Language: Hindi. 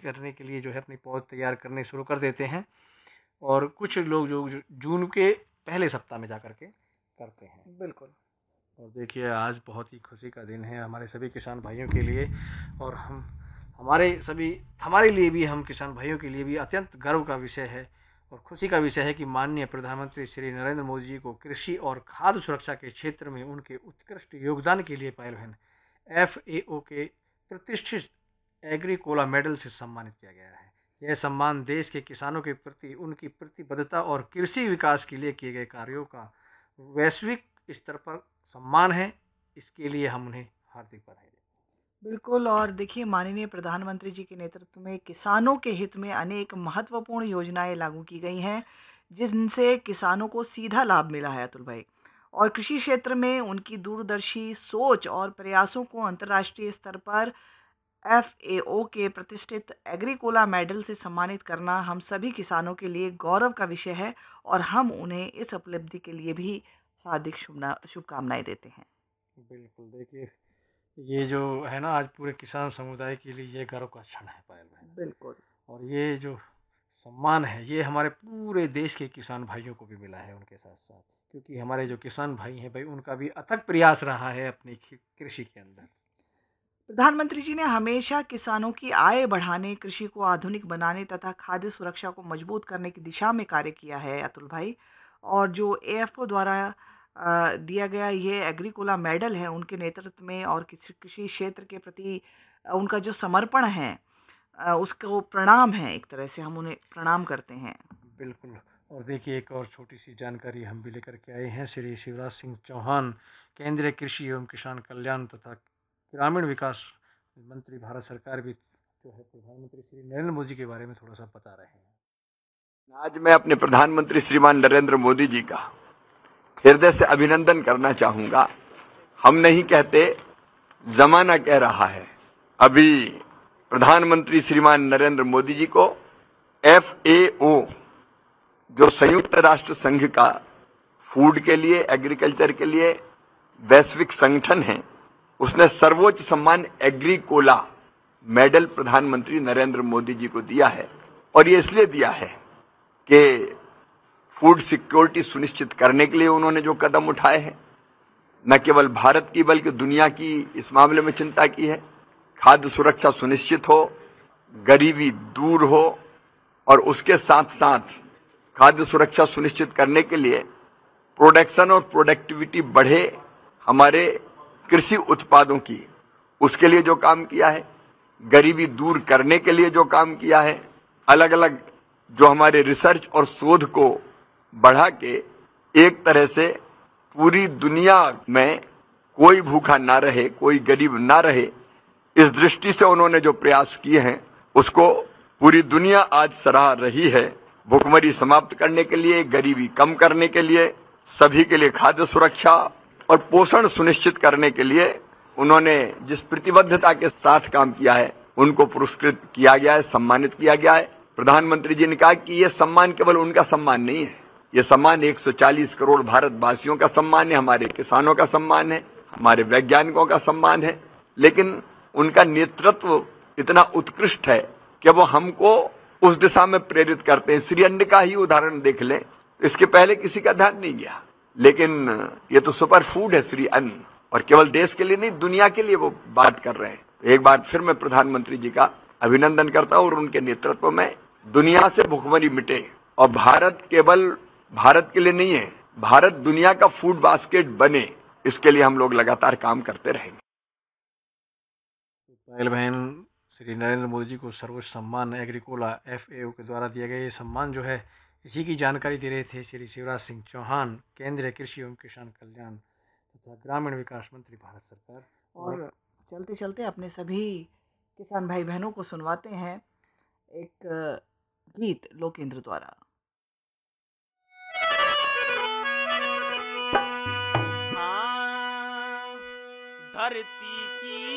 करने के लिए जो है अपनी पौध तैयार करने शुरू कर देते हैं, और कुछ लोग जो जून के पहले सप्ताह में जा कर के करते हैं। बिल्कुल। और देखिए, आज बहुत ही खुशी का दिन है हमारे सभी किसान भाइयों के लिए, और हमारे लिए भी, हम किसान भाइयों के लिए भी अत्यंत गर्व का विषय है और खुशी का विषय है कि माननीय प्रधानमंत्री श्री नरेंद्र मोदी जी को कृषि और खाद्य सुरक्षा के क्षेत्र में उनके उत्कृष्ट योगदान के लिए पायल बहन FAO के प्रतिष्ठित एग्रीकोला मेडल से सम्मानित किया गया है। यह सम्मान देश के किसानों के प्रति उनकी प्रतिबद्धता और कृषि विकास के लिए किए गए कार्यों का वैश्विक स्तर पर सम्मान है। इसके लिए हम उन्हें हार्दिक बधाई देते हैं। बिल्कुल। और देखिए, माननीय प्रधानमंत्री जी के नेतृत्व में किसानों के हित में अनेक महत्वपूर्ण योजनाएं लागू की गई हैं, जिनसे किसानों को सीधा लाभ मिला है अतुल भाई। और कृषि क्षेत्र में उनकी दूरदर्शी सोच और प्रयासों को अंतर्राष्ट्रीय स्तर पर FAO के प्रतिष्ठित एग्रीकोला मेडल से सम्मानित करना हम सभी किसानों के लिए गौरव का विषय है, और हम उन्हें इस उपलब्धि के लिए भी हार्दिक शुभकामनाएं देते हैं। बिल्कुल, देखिए, ये जो है ना, आज पूरे किसान समुदाय के लिए ये गर्व का क्षण है पायल बहन। बिल्कुल। और ये जो सम्मान है, ये हमारे पूरे देश के किसान भाइयों को भी मिला है उनके साथ साथ, क्योंकि हमारे जो किसान भाई हैं भाई, उनका भी अथक प्रयास रहा है अपनी कृषि के अंदर। प्रधानमंत्री जी ने हमेशा किसानों की आय बढ़ाने, कृषि को आधुनिक बनाने तथा खाद्य सुरक्षा को मजबूत करने की दिशा में कार्य किया है अतुल भाई। और जो AFO द्वारा दिया गया ये एग्रीकोला मेडल है, उनके नेतृत्व में और कृषि कृषि क्षेत्र के प्रति उनका जो समर्पण है, उसको प्रणाम है। एक तरह से हम उन्हें प्रणाम करते हैं। बिल्कुल। और देखिए, एक और छोटी सी जानकारी हम भी लेकर के आए हैं। श्री शिवराज सिंह चौहान, केंद्रीय कृषि एवं किसान कल्याण तथा ग्रामीण विकास मंत्री, भारत सरकार भी जो है प्रधानमंत्री श्री नरेंद्र मोदी के बारे में थोड़ा सा बता रहे हैं। आज मैं अपने प्रधानमंत्री श्रीमान नरेंद्र मोदी जी का हृदय से अभिनंदन करना चाहूंगा। हम नहीं कहते, जमाना कह रहा है। अभी प्रधानमंत्री श्रीमान नरेंद्र मोदी जी को FAO, जो संयुक्त राष्ट्र संघ का फूड के लिए, एग्रीकल्चर के लिए वैश्विक संगठन है, उसने सर्वोच्च सम्मान एग्रीकोला मेडल प्रधानमंत्री नरेंद्र मोदी जी को दिया है। और ये इसलिए दिया है कि फूड सिक्योरिटी सुनिश्चित करने के लिए उन्होंने जो कदम उठाए हैं, न केवल भारत की बल्कि दुनिया की इस मामले में चिंता की है। खाद्य सुरक्षा सुनिश्चित हो, गरीबी दूर हो, और उसके साथ साथ खाद्य सुरक्षा सुनिश्चित करने के लिए प्रोडक्शन और प्रोडक्टिविटी बढ़े हमारे कृषि उत्पादों की, उसके लिए जो काम किया है, गरीबी दूर करने के लिए जो काम किया है, अलग अलग जो हमारे रिसर्च और शोध को बढ़ा के एक तरह से पूरी दुनिया में कोई भूखा ना रहे, कोई गरीब ना रहे, इस दृष्टि से उन्होंने जो प्रयास किए हैं, उसको पूरी दुनिया आज सराह रही है। भूखमरी समाप्त करने के लिए, गरीबी कम करने के लिए, सभी के लिए खाद्य सुरक्षा और पोषण सुनिश्चित करने के लिए उन्होंने जिस प्रतिबद्धता के साथ काम किया है, उनको पुरस्कृत किया गया है, सम्मानित किया गया है। प्रधानमंत्री जी ने कहा कि यह सम्मान केवल उनका सम्मान नहीं है, यह सम्मान 140 करोड़ भारतवासियों का सम्मान है, हमारे किसानों का सम्मान है, हमारे वैज्ञानिकों का सम्मान है। लेकिन उनका नेतृत्व इतना उत्कृष्ट है कि वो हमको उस दिशा में प्रेरित करते हैं। श्री अन्न का ही उदाहरण देख लें, इसके पहले किसी का ध्यान नहीं गया, लेकिन ये तो सुपर फूड है श्री अन्न, और केवल देश के लिए नहीं, दुनिया के लिए वो बात कर रहे हैं। एक बार फिर मैं प्रधानमंत्री जी का अभिनंदन करता हूं, और उनके नेतृत्व में दुनिया से भुखमरी मिटे, और भारत केवल भारत के लिए नहीं है, भारत दुनिया का फूड बास्केट बने, इसके लिए हम लोग लगातार काम करते रहेंगे। पायल बहन, श्री नरेंद्र मोदी जी को सर्वोच्च सम्मान एग्रीकोला FAO के द्वारा दिया गया ये सम्मान जो है, इसी की जानकारी दे रहे थे श्री शिवराज सिंह चौहान, केंद्रीय कृषि एवं किसान कल्याण तथा ग्रामीण विकास मंत्री, भारत सरकार। और चलते चलते अपने सभी किसान भाई बहनों को सुनवाते हैं एक गीत लोकेंद्र द्वारा। धरती